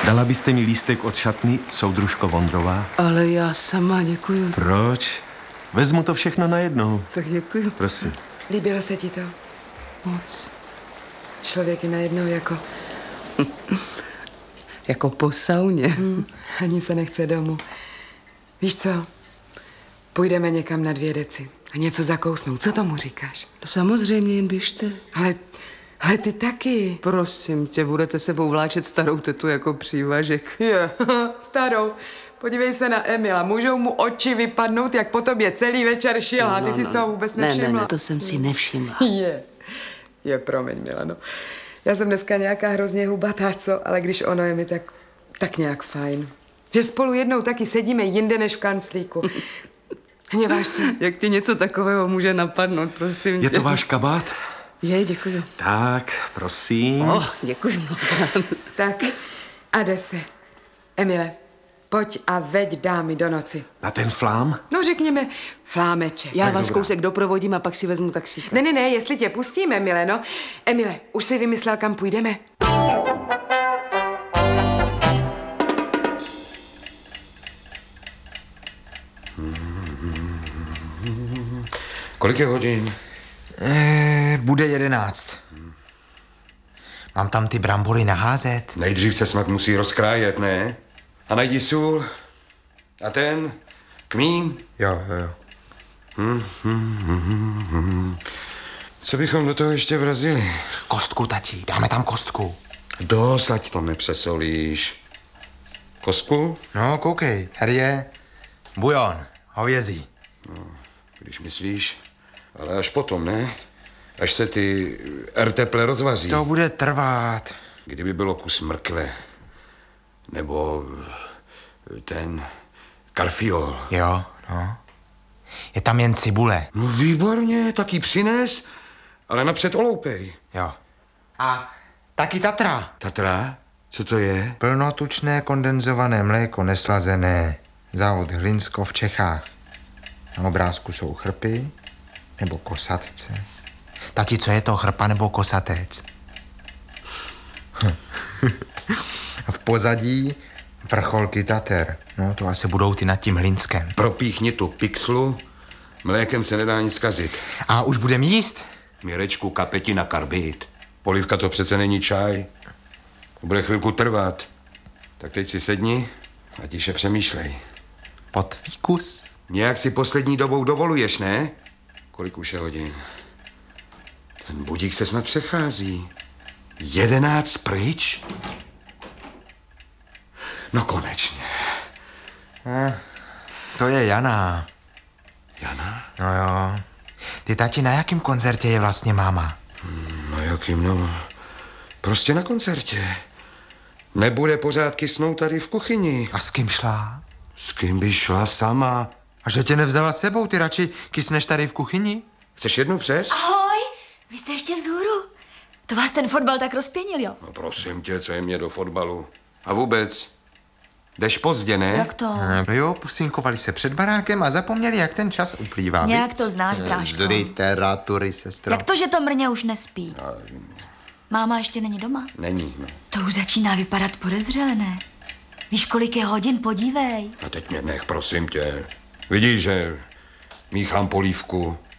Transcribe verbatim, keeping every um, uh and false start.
Dala byste mi lístek od šatny, soudružko Vondrová? Ale já sama, děkuju. Proč? Vezmu to všechno najednou. Tak děkuju. Prosím. Líbilo se ti to? Moc. Člověk je najednou jako... Jako po sauně. Hmm, ani se nechce domů. Víš co? Půjdeme někam na dvě deci a něco zakousnout. Co tomu říkáš? To samozřejmě, jen běžte. Ale, ale ty taky. Prosím tě, budete sebou vláčet starou tetu jako přívažek. Je, starou. Podívej se na Emila. Můžou mu oči vypadnout, jak po tobě celý večer šila. No, Ty jsi no, z toho vůbec ne, nevšimla. Ne, ne, to jsem si nevšimla. Je. Je, promiň, Milano. Já jsem dneska nějaká hrozně hubatá, co? Ale když ono je mi tak, tak nějak fajn. Že spolu jednou taky sedíme jinde než v kanclíku. Hněváš se? Jak ti něco takového může napadnout, prosím tě. Je to váš kabát? Je, děkuju. Tak, prosím. Oh, děkuji mnohokrát. Tak a jde se. Emile, pojď a veď dámy do noci. Na ten flám? No řekněme flámeček. Já Tak vás dobrá. kousek doprovodím a pak si vezmu taxíka. Ne, ne, ne, jestli tě pustíme, Emile, no. Emile, už jsi vymyslel, kam půjdeme? Kolik je hodin? E, bude jedenáct. Mám tam ty brambory naházet? Nejdřív se snad musí rozkrájet, ne? A najdi sůl. A ten? Kmín? Jo, jo. Hmm, hmm, hmm, hmm. Co bychom do toho ještě vrazili? Kostku, tati, dáme tam kostku. Dost, ať to nepřesolíš. Kostku? No, koukej, tady je bujon, hovězí. No, když myslíš, ale až potom, ne? Až se ty erteple rozvaří. To bude trvat. Kdyby bylo kus mrkve. Nebo ten karfiol. Jo, no. Je tam jen cibule. No výborně, tak ji přines, ale napřed oloupej. Jo. A taky Tatra. Tatra? Co to je? Plnotučné kondenzované mléko neslazené. Závod Hlinsko v Čechách. Na obrázku jsou chrpy nebo kosatce. Tati, co je to, chrpa nebo kosatec? A v pozadí vrcholky Tater. No, to asi budou ty nad tím Hlinskem. Propíchni tu pixlu, mlékem se nedá nic zkazit. A už budem jíst? Mirečku, kapetina karbid. Polivka to přece není čaj. To bude chvilku trvat. Tak teď si sedni a tiše přemýšlej. Pod fíkus. Nějak si poslední dobou dovoluješ, ne? Kolik už je hodin? Ten budík se snad přechází. Jedenáct pryč? No konečně. Eh, to je Jana. Jana? No jo. Ty, tati, na jakém koncertě je vlastně máma? Hmm, na jakým, no... Prostě na koncertě. Nebude pořád kysnout tady v kuchyni. A s kým šla? S kým by šla sama? A že tě nevzala s sebou, ty radši kysneš tady v kuchyni? Chceš jednu přes? Ahoj, vy jste ještě vzhůru. To vás ten fotbal tak rozpěnil, jo? No prosím tě, co je mě do fotbalu. A vůbec, jdeš pozdě, ne? Jak to? No jo, pusinkovali se před barákem a zapomněli, jak ten čas uplývá. Nějak viď? to znáš, bráško. Z literatury, sestro. Jak to, že to mrně už nespí? Máma ještě není doma? Není, no. To už začíná vypadat podezřele, ne? Víš, kolik je hodin, podívej. A teď mě nech, prosím tě. Vidíš, že míchám polívku.